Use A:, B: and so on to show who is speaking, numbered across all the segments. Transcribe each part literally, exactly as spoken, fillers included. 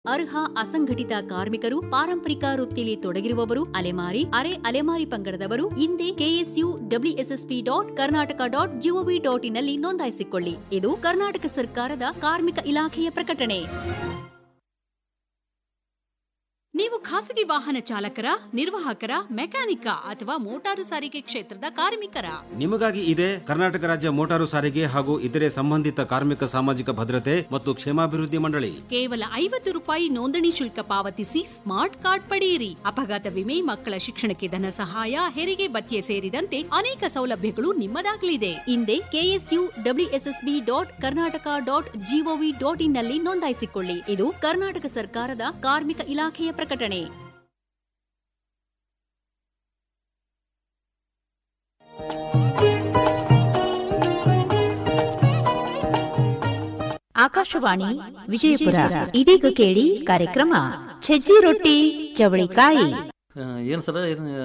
A: ಅರ್ಹ ಅಸಂಘಟಿತ ಕಾರ್ಮಿಕರು, ಪಾರಂಪರಿಕ ವೃತ್ತಿಯಲ್ಲಿ ತೊಡಗಿರುವವರು, ಅಲೆಮಾರಿ, ಅರೆ ಅಲೆಮಾರಿ ಪಂಗಡದವರು ಹಿಂದೆ KSU WSSP dot Karnataka dot gov dot ಇನ್ನಲ್ಲಿ ನೋಂದಾಯಿಸಿಕೊಳ್ಳಿ. ಇದು ಕರ್ನಾಟಕ ಸರ್ಕಾರದ ಕಾರ್ಮಿಕ ಇಲಾಖೆಯ ಪ್ರಕಟಣೆ. ನೀವು ಖಾಸಗಿ ವಾಹನ ಚಾಲಕರ, ನಿರ್ವಾಹಕರ, ಮೆಕ್ಯಾನಿಕ ಅಥವಾ ಮೋಟಾರು ಸಾರಿಗೆ ಕ್ಷೇತ್ರದ ಕಾರ್ಮಿಕರ?
B: ನಿಮಗಾಗಿ ಇದೆ ಕರ್ನಾಟಕ ರಾಜ್ಯ ಮೋಟಾರು ಸಾರಿಗೆ ಹಾಗೂ ಇತರೆ ಸಂಬಂಧಿತ ಕಾರ್ಮಿಕ ಸಾಮಾಜಿಕ ಭದ್ರತೆ ಮತ್ತು ಕ್ಷೇಮಾಭಿವೃದ್ಧಿ ಮಂಡಳಿ.
A: ಕೇವಲ ಐವತ್ತು ರೂಪಾಯಿ ನೋಂದಣಿ ಶುಲ್ಕ ಪಾವತಿಸಿ ಸ್ಮಾರ್ಟ್ ಕಾರ್ಡ್ ಪಡೆಯಿರಿ. ಅಪಘಾತ ವಿಮೆ, ಮಕ್ಕಳ ಶಿಕ್ಷಣಕ್ಕೆ ಧನ ಸಹಾಯ, ಹೆರಿಗೆ ಭತ್ಯೆ ಸೇರಿದಂತೆ ಅನೇಕ ಸೌಲಭ್ಯಗಳು ನಿಮ್ಮದಾಗಲಿದೆ. ಹಿಂದೆ KSU WSSB dot Karnataka dot gov dot in ನಲ್ಲಿ ನೋಂದಾಯಿಸಿಕೊಳ್ಳಿ. ಇದು ಕರ್ನಾಟಕ ಸರ್ಕಾರದ ಕಾರ್ಮಿಕ ಇಲಾಖೆಯ ಪ್ರಕಟಣೆ.
C: ಆಕಾಶವಾಣಿ ವಿಜಯಪುರ. ಇದೀಗ ಕೇಳಿ ಕಾರ್ಯಕ್ರಮ ಸಜ್ಜಿ ರೊಟ್ಟಿ ಚವಳಿಕಾಯಿ.
D: ಏನ್ ಸರ್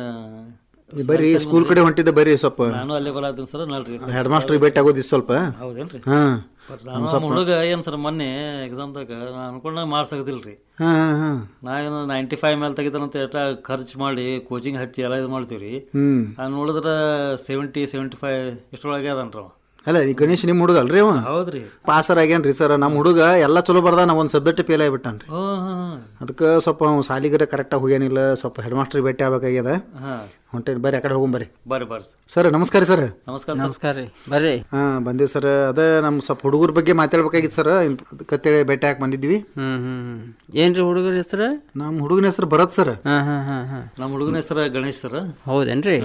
E: ಬರ್ರಿ, ಸ್ಕೂಲ್ ಕಡೆ ಹೊಂಟಿದ್ದೆ ಬರ್ರಿ. ಸ್ವಲ್ಪ
D: ನಾನು ಅಲ್ಲೇ ಕೊಲಾತೀನಿ ಸರ್. ನಲ್ರಿ
E: ಹೆಡ್ ಮಾಸ್ಟರ್ ಭೇಟಿ ಆಗೋದಿ ಸ್ವಲ್ಪ.
D: ಹೌದೇನ್ರಿ?
E: ಹಾ,
D: ನಾನು ಹುಡುಗ ಏನ್ ಸರ್ ಮೊನ್ನೆ ಎಕ್ಸಾಮ್ದಾಗ ನಾನು ಅನ್ಕೊಂಡ ಮಾರ್ಕ್ಸ್ ಆಗದಿಲ್ರಿ.
E: ಹಾ ಹಾ
D: ನಾ ಏನು ನೈಂಟಿ ಫೈವ್ ಮೇಲೆ ತೆಗಿತಾನಂತ ಎಷ್ಟ ಖರ್ಚು ಮಾಡಿ ಕೋಚಿಂಗ್ ಹಚ್ಚಿ ಎಲ್ಲ ಇದು ಮಾಡ್ತೀವ್ರಿ.
E: ಹ್ಮ್
D: ನಾನು ನೋಡಿದ್ರ ಸೆವೆಂಟಿ ಸೆವೆಂಟಿ ಫೈವ್ ಇಷ್ಟೊಳಗೆ ಅದನ್ರಿ ಅವ.
E: ಅಲ್ಲ, ಈ ಗಣೇಶ್ ನಿಮ್ ಹುಡುಗ ಅಲ್ರಿ ಅವ?
D: ಹೌದ್ರಿ,
E: ಪಾಸರ್ ಆಗ್ಯಾನ್ರಿ ಸರ್. ನಮ್ ಹುಡುಗ ಎಲ್ಲಾ ಚಲೋ ಬರ್ದ, ನಾ ಒಂದ್ ಸಬ್ಜೆಕ್ಟ್ ಫೇಲ್ ಆಗ್ಬಿಟ್ಟಾನ್ರಿ. ಅದಕ್ಕೆ ಸ್ವಲ್ಪ ಸಾಲಿಗರೆ ಕರೆಕ್ಟಾಗಿ ಹೋಗ್ಯಾನಿಲ್ಲ. ಸ್ವಲ್ಪ ಹೆಡ್ ಮಾಸ್ಟರ್ ಭೇಟಿ ಆಗ್ಬೇಕಾಗ್ಯದ. ಹೊಂಟೇನಿ, ಬರ್ರಿ ಆ ಕಡೆ ಹೋಗಂ ಬರ್ರಿ.
D: ಬರ್ರಿ ಬರ್ರಿ
E: ಸರ್. ನಮಸ್ಕಾರ ಸರ್.
D: ನಮಸ್ಕಾರ
F: ನಮಸ್ಕಾರ ರೀ, ಬರ್ರಿ.
E: ಹಾ, ಬಂದಿವಿ ಸರ್. ಅದೇ ನಮ್ ಸ್ವಲ್ಪ ಹುಡುಗರ ಬಗ್ಗೆ ಮಾತಾಡ್ಬೇಕಾಗಿತ್ತು ಸರ್. ಅದಕ್ಕಂತೇಳಿ ಭೇಟಿ ಹಾಕಿ ಬಂದಿದ್ವಿ.
F: ಹ್ಮ್ ಹ್ಮ್ ಏನ್ರಿ ಹುಡುಗರ ಹೆಸರು?
E: ನಮ್ ಹುಡುಗನ ಹೆಸರು ಭರತ್ ಸರ್.
F: ಹಾ ಹಾ ಹಾ ಹಾ
D: ನಮ್ಮ ಹುಡುಗನ ಹೆಸರು ಗಣೇಶ್ ಸರ್.
F: ಹೌದೇನ್ರಿ?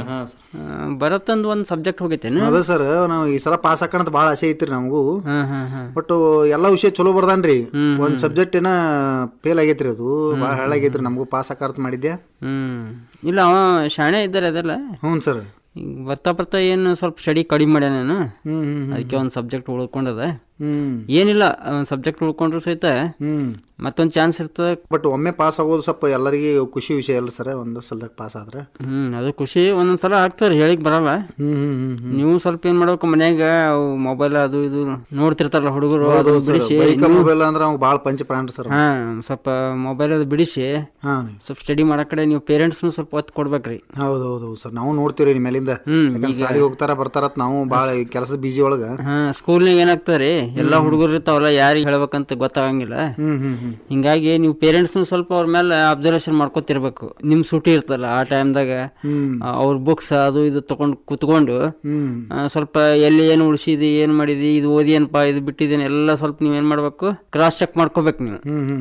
F: ಭರತ್ ಅಂದ್ ಒಂದ್ ಸಬ್ಜೆಕ್ಟ್ ಹೋಗೈತೇನು?
E: ಅದೇ ಸರ್, ನಾವು ಈ ಸಲ ಪಾಸ್ ಹಾಕೋಣ ಭಾಳ ಆಸೆ ಐತ್ರಿ ನಮಗೂ. ಬಟ್ ಎಲ್ಲಾ ವಿಷಯ ಚಲೋ ಬರ್ದಾನ್ರಿ. ಒಂದ್ ಸಬ್ಜೆಕ್ಟ್ ಏನ ಫೇಲ್ ಆಗೈತ್ರಿ. ಅದು ಭಾಳ ಹಾಳಾಗೈತ್ರಿ. ನಮಗೂ ಪಾಸ್ ಹಾಕಾರ್ತ ಮಾಡಿದ್ದೆ.
F: ಹ್ಮ್ ಇಲ್ಲ, ಅವ ಶಾಣೆ ಇದ್ದಾರೆ ಅದೆಲ್ಲ.
E: ಹ್ಞೂ ಸರ್.
F: ಈಗ ಬರ್ತಾ ಬರ್ತಾ ಏನು ಸ್ವಲ್ಪ ಸ್ಟಡಿ ಕಡಿಮೆ ಮಾಡ್ಯಾನ ನಾನು. ಅದಕ್ಕೆ ಒಂದು ಸಬ್ಜೆಕ್ಟ್ ಉಳ್ಕೊಂಡದ. ಏನಿಲ್ಲ, ಒಂದು ಸಬ್ಜೆಕ್ಟ್ ಉಳ್ಕೊಂಡ್ರು ಸಹಿತ ಮತ್ತೊಂದು ಚಾನ್ಸ್ ಇರ್ತದೆ.
E: ಬಟ್ ಒಮ್ಮೆ ಪಾಸ್ ಆಗೋದು ಸ್ವಲ್ಪ ಎಲ್ಲರಿಗೆ ಖುಷಿ ವಿಷಯ ಅಲ್ಲ ಸರ್. ಒಂದು ಸಲದಾಗ ಪಾಸ್ ಆದ್ರೆ
F: ಹ್ಮ್ ಅದು ಖುಷಿ. ಒಂದೊಂದ್ಸಲ ಆಗ್ತಾರೆ, ಹೇಳಿಕ್ ಬರಲ್ಲ. ನೀವು ಸ್ವಲ್ಪ ಏನ್ ಮಾಡ್ಬೇಕು, ಮನ್ಯಾಗ ಮೊಬೈಲ್ ಅದು ಇದು ನೋಡ್ತಿರ್ತಾರಲ್ಲ ಹುಡುಗರು, ಬಿಡಿಸಿ.
E: ಮೊಬೈಲ್ ಅಂದ್ರೆ ಅವ್ನು ಭಾಳ ಪಂಚ ಪ್ರಾಣ ಸರ್.
F: ಹಾ, ಸ್ವಲ್ಪ ಮೊಬೈಲ್ ಅದು ಬಿಡಿಸಿ ಸ್ವಲ್ಪ ಸ್ಟಡಿ ಮಾಡೋ ಕಡೆ ನೀವು ಪೇರೆಂಟ್ಸ್ ಸ್ವಲ್ಪ ಒತ್ತು ಕೊಡ್ಬೇಕ್ರಿ.
E: ಹೌದೌದು ಸರ್, ನಾವು ನೋಡ್ತೀವ್ರಿ ನಿಮ್ಮ ಮೇಲಿಂದ. ಸಾಲಿ ಹೋಗ್ತಾರ ಬರ್ತಾರ, ನಾವು ಭಾಳ ಕೆಲಸದ ಬಿಜಿ ಒಳಗ.
F: ಹಾ, ಸ್ಕೂಲ್ನಾಗ ಏನಾಗ್ತಾರಿ, ಎಲ್ಲಾ ಹುಡುಗರು ಇರ್ತಾವಲ್ಲ, ಯಾರಿಗೆ ಹೇಳ್ಬೇಕಂತ ಗೊತ್ತಾಗಂಗಿಲ್ಲ. ಹಿಂಗಾಗಿ ನೀವು ಪೇರೆಂಟ್ಸ್ ಸ್ವಲ್ಪ ಅವ್ರ ಮೇಲೆ ಅಬ್ಸರ್ವೇಷನ್ ಮಾಡ್ಕೊತಿರ್ಬೇಕು. ನಿಮ್ ಸೂಟಿ ಇರ್ತಲ್ಲ ಆ ಟೈಮ್ದಾಗ ಅವ್ರ ಬುಕ್ಸ್ ಅದು ಇದು ತಗೊಂಡ್ ಕುತ್ಕೊಂಡು ಸ್ವಲ್ಪ ಎಲ್ಲಿ ಏನು ಉಳಿಸಿದಿ, ಏನ್ ಮಾಡಿದಿ, ಇದು ಓದಿಯೇನಪ್ಪ, ಇದು ಬಿಟ್ಟಿದ್ದೇನೆ ಎಲ್ಲ ಸ್ವಲ್ಪ ನೀವ್ ಏನ್ ಮಾಡ್ಬೇಕು, ಕ್ರಾಸ್ ಚೆಕ್ ಮಾಡ್ಕೋಬೇಕು. ನೀವು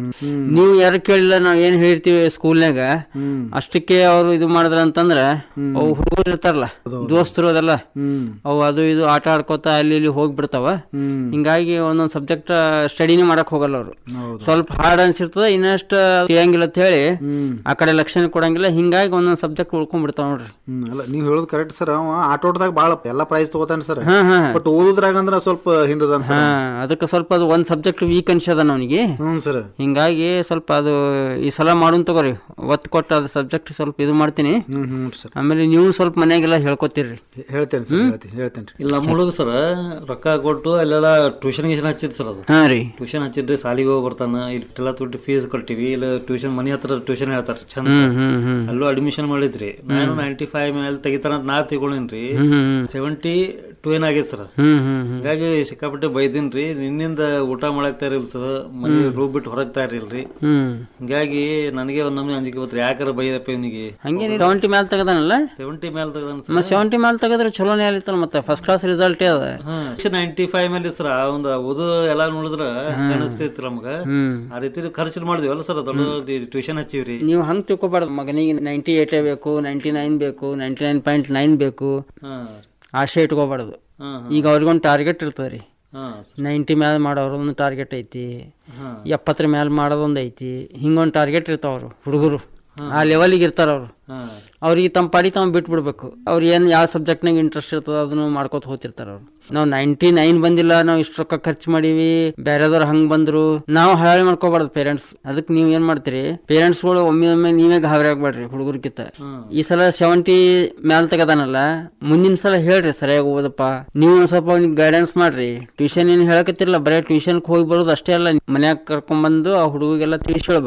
F: ನೀವು ಯಾರು ಕೇಳಿಲ್ಲ, ನಾವ್ ಏನ್ ಹೇಳ್ತೀವಿ ಸ್ಕೂಲ್ನಾಗ ಅಷ್ಟಕ್ಕೆ ಅವ್ರು ಇದು ಮಾಡಿದ್ರ ಅಂತಂದ್ರ ಅವು ಹುಡುಗರು ಇರ್ತಾರಲ್ಲ, ದೋಸ್ತರು ಅದೆಲ್ಲ, ಅವು ಅದು ಇದು ಆಟ ಆಡ್ಕೋತ ಅಲ್ಲಿ ಇಲ್ಲಿ ಹೋಗ್ಬಿಡ್ತಾವ. ಹಿಂಗಾಗಿ ಒಂದೊಂದ್ ಸಬ್ಜೆಕ್ಟ್ ಸ್ಟಡಿನೇ ಮಾಡಕ್ ಹೋಗಲ್ಲ ಅವರು. ಸ್ವಲ್ಪ ಹಾರ್ಡ್ ಅನ್ಸಿರ್ತದ, ಇನ್ನಷ್ಟು ತಿಳಿಯಂಗಿಲ್ಲ ಅಂತ ಹೇಳಿ ಆ ಕಡೆ ಲಕ್ಷಣ ಕೊಡಂಗಿಲ್ಲ. ಹಿಂಗಾಗಿ ಒಂದೊಂದ್ ಸಬ್ಜೆಕ್ಟ್ ಉಳ್ಕೊಂಡ್ಬಿಡ್ತಾವ ನೋಡ್ರಿ.
E: ಅಲ್ಲ, ನೀವ್ ಹೇಳೋದು ಕರೆಕ್ಟ್ ಸರ್. ಅವ ಆಟೋಟದಾಗ ಬಾಳ ಎಲ್ಲಾ ಪ್ರೈಸ್ ತಗೋತಾನ ಸರ್. ಬಟ್ ಓದುದ್ರಾಗ ಅಂದ್ರ ಸ್ವಲ್ಪ ಹಿಂದದ.
F: ಅದಕ್ಕೆ ಸ್ವಲ್ಪ ಅದು ಒಂದ್ ಸಬ್ಜೆಕ್ಟ್ ವೀಕ್ ಅನ್ಸದ ಅವನಿಗೆ.
E: ಹ್ಮ್ ಸರ್.
F: ಹಿಂಗಾಗಿ ಸ್ವಲ್ಪ ಅದು ಈ ಸಲ ಮಾಡೋನ್ ತಗೋರಿ, ಒತ್ತು ಕೊಟ್ಟ ಅದ್ ಸಬ್ಜೆಕ್ಟ್ ಸ್ವಲ್ಪ ಇದು ಮಾಡ್ತೀನಿ. ಆಮೇಲೆ ನೀವು ಸ್ವಲ್ಪ ಮನ್ಯಾಗೆಲ್ಲ ಹೇಳ್ಕೊತೀರಿ.
E: ಹೇಳ್ತೇನೆ ಸರ್, ಹೇಳ್ತೇನೆ.
D: ಇಲ್ಲ, ನಮ್ಮ ಹುಡುಗ ಸರ್ ರೊಕ್ಕ ಕೊಟ್ಟು ಅಲ್ಲೆಲ್ಲ ಟ್ಯೂಷನ್ ಗೀಷನ್ ಹಚ್ಚಿದ್ ಸರ್. ಅದು
F: ಹಾ ರೀ,
D: ಟ್ಯೂಷನ್ ಹಚ್ಚಿದ್ರಿ, ಸಾಲಿಗೆ ಹೋಗಿ ಬರ್ತಾನ. ಇಷ್ಟೆಲ್ಲ ದುಡ್ಡು ಫೀಸ್ ಕೊಟ್ಟಿವಿ. ಇಲ್ಲ ಟ್ಯೂಷನ್ ಮನಿ ಹತ್ರ ಟ್ಯೂಷನ್ ಹೇಳ್ತಾರ ಚಂದ. ಅಲ್ಲೂ ಅಡ್ಮಿಷನ್ ಮಾಡಿದ್ರಿ. ನಾನು ನೈಂಟಿ ಫೈವ್ ಮೇಲೆ ತೆಗಿತಾರ ನಾ ತಗೊಳೇನ್ರಿ. ಸೆವೆಂಟಿ ಟೂ ಏನ್ ಆಗೈತ್ ಸರ್. ಹಿಂಗಾಗಿ ಸಿಕ್ಕಾಪಟ್ಟೆ ಬೈದಿನ್ರಿ. ನಿನ್ನಿಂದ ಊಟ ಮಾಡಾಕ್ತಾ ಇರಲ್ ಸರ್, ಮನಿ ರೂಮ್ ಬಿಟ್ಟು ಹೊರಗ್ತಾ ಇರಲ್ರಿ. ಹಿಂಗಾಗಿ ನನಗೆ ಒಂದ್ ನಮ್ನಿ ಅಂಜಿಕೆ ಬತ್ರಿ, ಯಾಕಾರ ಬೈದಪ್ಪ ಇವನಿಗೆ.
F: ಹಂಗೆ ಸೆವೆಂಟಿ ಮೇಲೆ ತೆಗದಾನಲ್ಲ?
D: ಸೆವೆಂಟಿ ಮೇಲೆ ತೆಗದಾನ.
F: ಸೆವೆಂಟಿ ಮೇಲೆ ತೆಗದ್ರೆ ಚಲೋನೇ ಆಲಿತ್ತಲ್ಲ, ಮತ್ತೆ ಫಸ್ಟ್ ಕ್ಲಾಸ್ ರಿಸಲ್ಟ್ ಅದ.
D: ನೈಂಟಿ ಫೈವ್ ಮೇಲೆ ಸರ್ ಒಂದ್ ಓದು ಎಲ್ಲಾ ನೋಡಿದ್ರ ಅನಿಸ್ತೈತಿ ನಮ್ಗ. ಆ ರೀತಿ ಖರ್ಚು ಮಾಡಿದ್ವಲ್ಲ ಸರ್, ದೊಡ್ಡ ಟ್ಯೂಷನ್ ಹಚ್ಚಿವ್ರಿ.
F: ನೀವು ಹಂಗ್ ತಿಳ್ಕೊಬಾರ್ದು, ಮಗನಿಗೆ ನೈಂಟಿ ಏಟ್ ಬೇಕು, ನೈಂಟಿ ನೈನ್ ಬೇಕು, ನೈಂಟಿ ನೈನ್ ಪಾಯಿಂಟ್ ನೈನ್ ಬೇಕು, ಆಶೆ ಇಟ್ಕೋಬಾರ್ದು. ಈಗ ಅವ್ರಿಗೊಂದು ಟಾರ್ಗೆಟ್ ಇರ್ತದ್ರಿ. ನೈಂಟಿ ಮ್ಯಾಲ ಮಾಡೋರು ಒಂದು ಟಾರ್ಗೆಟ್ ಐತಿ, ಎಪ್ಪತ್ತರ ಮ್ಯಾಲ ಮಾಡೋದೊಂದು ಐತಿ. ಹಿಂಗೊಂದು ಟಾರ್ಗೆಟ್ ಇರ್ತಾವ್ರು ಹುಡುಗರು. ಆ ಲೆವೆಲಿಗೆ ಇರ್ತಾರ ಅವ್ರು. ಅವ್ರಿಗೆ ತಮ್ಮ ಪಾಡಿ ತಾವು ಬಿಟ್ಬಿಡ್ಬೇಕು. ಅವ್ರು ಏನು ಯಾವ ಸಬ್ಜೆಕ್ಟ್ನಾಗ ಇಂಟ್ರೆಸ್ಟ್ ಇರ್ತದ ಅದನ್ನು ಮಾಡ್ಕೋತ ಹೋಗ್ತಿರ್ತಾರ ಅವ್ರು. ನಾವು ನೈಂಟಿ ನೈನ್ ಬಂದಿಲ್ಲ, ನಾವು ಇಷ್ಟು ರೊಕ್ಕ ಖರ್ಚು ಮಾಡೀವಿ, ಬೇರೆದವ್ರು ಹಂಗ್ ಬಂದ್ರು, ನಾವು ಹಾಳು ಮಾಡ್ಕೋಬಾರ್ದು ಪೇರೆಂಟ್ಸ್. ಅದಕ್ಕೆ ನೀವ್ ಏನ್ ಮಾಡ್ತೀರಿ, ಪೇರೆಂಟ್ಸ್ಗಳು ಒಮ್ಮೆ ಒಮ್ಮೆ ನೀವೇ ಗಾಬರಿ ಆಗ್ಬೇಡ್ರಿ ಹುಡುಗರ್ಕಿಂತ. ಈ ಸಲ ಸೆವೆಂಟಿ ಮ್ಯಾಲ್ ತೆಗದಾನಲ್ಲ, ಮುಂದಿನ ಸಲ ಹೇಳ್ರಿ ಸರಿಯಾಗಿ ಓದಪ್ಪ. ನೀವು ಒಂದ್ ಸ್ವಲ್ಪ ಗೈಡೆನ್ಸ್ ಮಾಡ್ರಿ. ಟ್ಯೂಷನ್ ಏನ್ ಹೇಳಕತ್ತಿರಲ್ಲ, ಬರೇ ಟ್ಯೂಷನ್ಗೆ ಹೋಗಿ ಬರೋದು ಅಷ್ಟೇ ಅಲ್ಲ, ಮನ್ಯಾಗ ಕರ್ಕೊಂಡ್ ಬಂದು ಆ ಹುಡುಗಿಗೆಲ್ಲ ತಿಳಿಸಿ ಹೇಳ್ಬೇಕು.